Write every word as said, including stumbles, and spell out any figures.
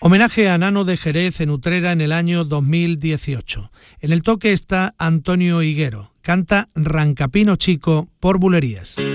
Homenaje a Nano de Jerez en Utrera en el año dos mil dieciocho. En el toque está Antonio Higuero. Canta Rancapino Chico por Bulerías.